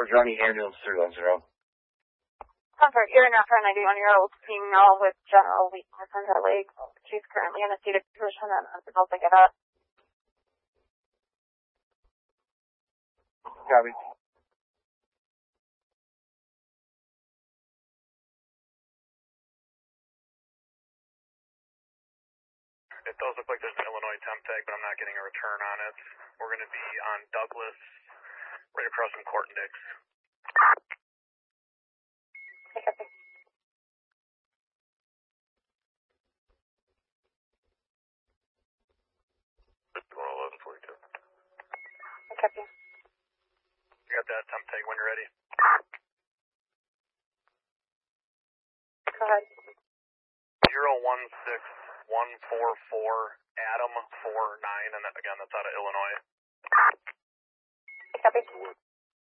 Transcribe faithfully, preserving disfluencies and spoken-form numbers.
George Running Ambulance three one zero. Comfort, you're an after a ninety-one-year-old female with general weakness in her legs. She's currently in a seated position and unable to get up. Copy. It does look like there's an Illinois temp tag, but I'm not getting a return on it. We're going to be on Douglas, right across from Court and Dix. Copy. one eleven forty-two. Copy. You got that temp tag when you're ready. Go ahead. zero one six one four four Adam four nine, and that, again, that's out of Illinois. Copy.